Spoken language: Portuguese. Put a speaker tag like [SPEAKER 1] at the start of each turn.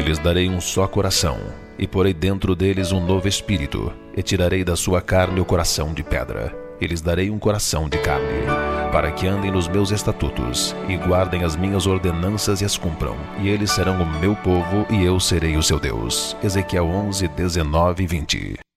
[SPEAKER 1] lhes darei um só coração, e porei dentro deles um novo espírito, e tirarei da sua carne o coração de pedra, e lhes darei um coração de carne, para que andem nos meus estatutos, e guardem as minhas ordenanças e as cumpram, e eles serão o meu povo, e eu serei o seu Deus. Ezequiel 11, 19 e 20.